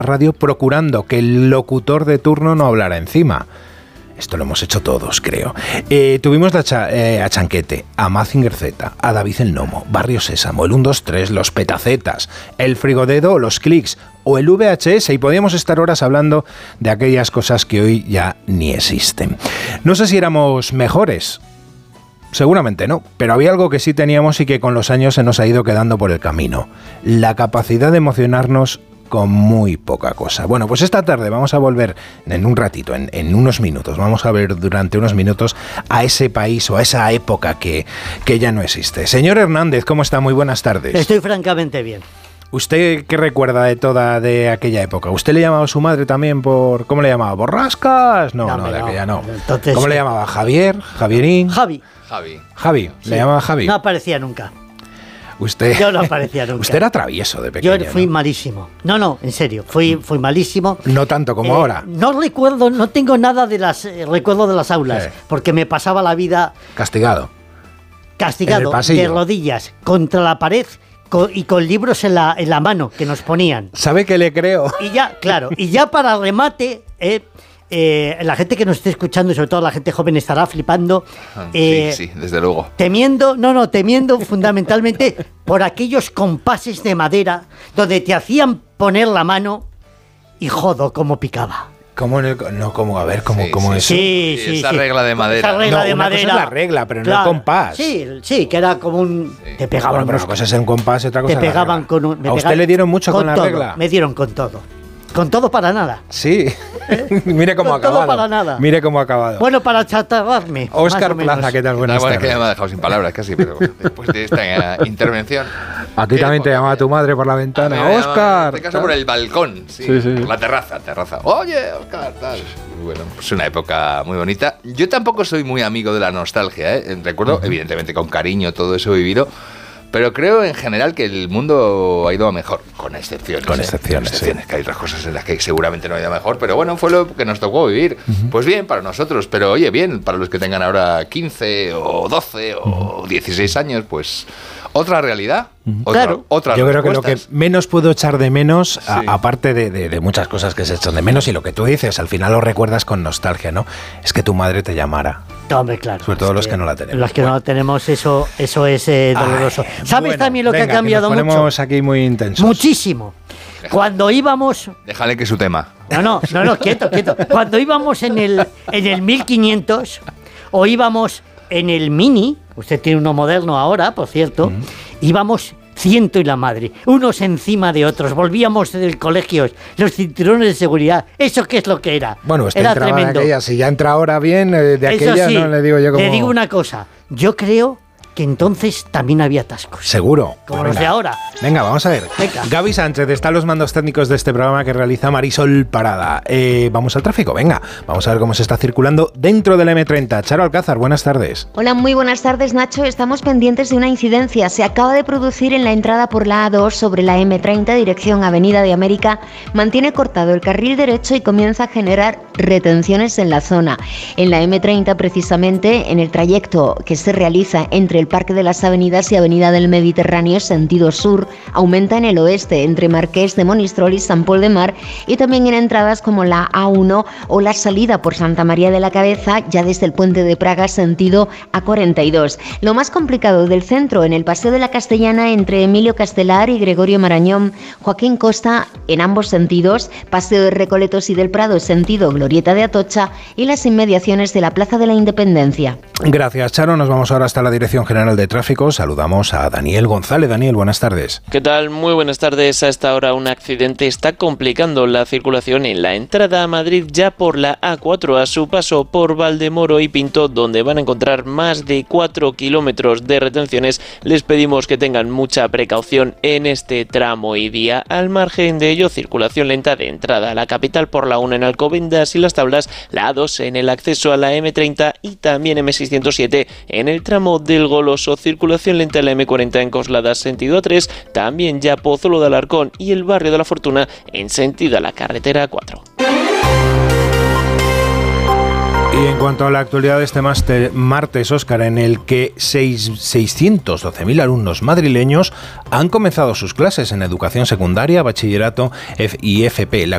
radio procurando que el locutor de turno no hablara encima. Esto lo hemos hecho todos, creo. Tuvimos a Chanquete, a Mazinger Z, a David el Nomo, Barrio Sésamo, el 1, 2, 3, los Petacetas, el Frigodedo, los Clics o el VHS, y podíamos estar horas hablando de aquellas cosas que hoy ya ni existen. No sé si éramos mejores. Seguramente no, pero había algo que sí teníamos y que con los años se nos ha ido quedando por el camino. La capacidad de emocionarnos con muy poca cosa. Bueno, pues esta tarde vamos a volver en un ratito, en unos minutos, vamos a ver durante unos minutos a ese país o a esa época que ya no existe. Señor Hernández, ¿cómo está? Muy buenas tardes. Estoy francamente bien. ¿Usted qué recuerda de aquella época? ¿Usted le llamaba a su madre también por... ¿Cómo le llamaba? ¿Borrascas? No, de aquella no. Entonces, ¿cómo le llamaba? ¿Javier? ¿Javierín? Javi. Sí. ¿Le llamaba Javi? No aparecía nunca. Yo no aparecía nunca. Usted era travieso de pequeño. Yo fui malísimo. No, en serio, fui malísimo. No tanto como ahora. No tengo nada de recuerdo de las aulas, porque me pasaba la vida castigado de rodillas contra la pared y con libros en la mano que nos ponían. ¿Sabe qué le creo? Y ya para remate, la gente que nos esté escuchando y sobre todo la gente joven estará flipando. Sí, desde luego. Temiendo fundamentalmente por aquellos compases de madera donde te hacían poner la mano y jodo cómo picaba. ¿Cómo es? Sí, esa regla de madera. Esa regla de madera. Cosa es la regla, pero no el compás. Sí, que era como un... Sí. Te pegaban. Bueno, una cosa es el compás y otra cosa te pegaban con un... ¿A usted le dieron mucho con la todo, regla? Me dieron con todo. Con todo para nada. Sí. Mire cómo ha acabado. Todo para nada. Mire cómo ha acabado. Bueno, para chatarrarme. Óscar Plaza, ¿qué tal? Buenas tardes. Que ya me ha dejado sin palabras casi, pero después de esta intervención. A ti también te llamaba tu madre por la ventana. Óscar. En este caso por el balcón, sí. Por la terraza. Oye, Óscar, tal. Bueno, pues una época muy bonita. Yo tampoco soy muy amigo de la nostalgia, ¿eh? Recuerdo, evidentemente, con cariño todo eso vivido. Pero creo en general que el mundo ha ido a mejor, con excepciones. Con excepciones, que hay otras cosas en las que seguramente no ha ido a mejor, pero bueno, fue lo que nos tocó vivir. Pues bien, para nosotros, pero oye, bien, para los que tengan ahora 15 o 12 o 16 años, pues otra realidad. Otra yo creo que lo que menos puedo echar de menos, aparte de muchas cosas que se echan de menos, y lo que tú dices, al final lo recuerdas con nostalgia, ¿no? Es que tu madre te llamara. Hombre, claro. Sobre todo los que no la tenemos. Los que no la tenemos, eso es doloroso. ¿Sabes también lo que ha cambiado mucho? Nos ponemos aquí muy intensos. Muchísimo. Cuando íbamos... Déjale que es su tema. No, quieto. Cuando íbamos en el 1500 o íbamos en el Mini, usted tiene uno moderno ahora, por cierto, íbamos ciento y la madre, unos encima de otros, volvíamos del colegio, los cinturones de seguridad, ¿eso qué es lo que era? Bueno, usted era entraba tremendo. En aquella, si ya entra ahora bien, de aquella sí, no le digo yo como... Le digo una cosa, yo creo que entonces también había atascos. Seguro. Como los de ahora. Venga, vamos a ver. Venga. Gaby Sánchez está en los mandos técnicos de este programa que realiza Marisol Parada. Vamos al tráfico, venga. Vamos a ver cómo se está circulando dentro del M30. Charo Alcázar, buenas tardes. Hola, muy buenas tardes, Nacho. Estamos pendientes de una incidencia. Se acaba de producir en la entrada por la A2 sobre la M30, dirección Avenida de América. Mantiene cortado el carril derecho y comienza a generar retenciones en la zona. En la M30, precisamente, en el trayecto que se realiza entre el Parque de las Avenidas y Avenida del Mediterráneo, sentido sur, aumenta en el oeste, entre Marqués de Monistrol y Sant Pol de Mar, y también en entradas como la A1 o la salida por Santa María de la Cabeza, ya desde el Puente de Praga, sentido A42. Lo más complicado del centro, en el Paseo de la Castellana, entre Emilio Castelar y Gregorio Marañón, Joaquín Costa, en ambos sentidos, Paseo de Recoletos y del Prado, sentido Glorieta de Atocha, y las inmediaciones de la Plaza de la Independencia. Gracias, Charo. Nos vamos ahora hasta la Dirección General de Tráfico. Saludamos a Daniel González. Daniel, buenas tardes. ¿Qué tal? Muy buenas tardes. A esta hora un accidente está complicando la circulación en la entrada a Madrid ya por la A4 a su paso por Valdemoro y Pinto, donde van a encontrar más de 4 kilómetros de retenciones. Les pedimos que tengan mucha precaución en este tramo y día. Al margen de ello, circulación lenta de entrada a la capital por la 1 en Alcobendas y Las Tablas, la A2 en el acceso a la M30 y también M607 en el tramo del Goloso. Circulación lenta en la M40 en Coslada sentido A3, también ya Pozuelo de Alarcón y el barrio de la Fortuna en sentido a la carretera 4. Y en cuanto a la actualidad de este martes, Óscar, en el que 612.000 alumnos madrileños han comenzado sus clases en educación secundaria, bachillerato y FP. La